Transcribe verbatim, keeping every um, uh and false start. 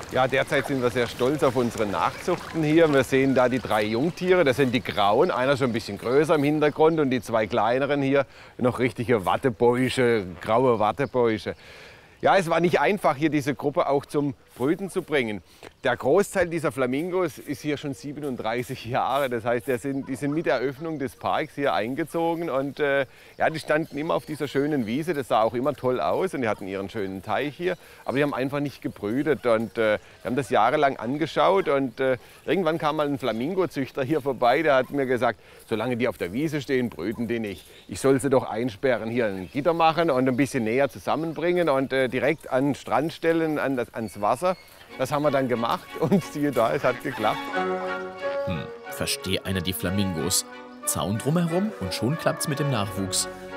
Ja, derzeit sind wir sehr stolz auf unsere Nachzuchten hier. Wir sehen da die drei Jungtiere, das sind die Grauen, einer schon ein bisschen größer im Hintergrund und die zwei kleineren hier, noch richtige Wattebäusche, graue Wattebäusche. Ja, es war nicht einfach, hier diese Gruppe auch zum Brüten zu bringen. Der Großteil dieser Flamingos ist hier schon siebenunddreißig Jahre. Das heißt, die sind, die sind mit der Eröffnung des Parks hier eingezogen. Und äh, ja, die standen immer auf dieser schönen Wiese. Das sah auch immer toll aus. Und die hatten ihren schönen Teich hier. Aber die haben einfach nicht gebrütet. Und äh, wir haben das jahrelang angeschaut. Und äh, irgendwann kam mal ein Flamingozüchter hier vorbei. Der hat mir gesagt, solange die auf der Wiese stehen, brüten die nicht. Ich soll sie doch einsperren, hier ein Gitter machen und ein bisschen näher zusammenbringen. Und äh, direkt an den Strand stellen, an das, ans Wasser. Das haben wir dann gemacht und siehe da, es hat geklappt. Hm, verstehe einer die Flamingos. Zaun drumherum und schon klappt's mit dem Nachwuchs.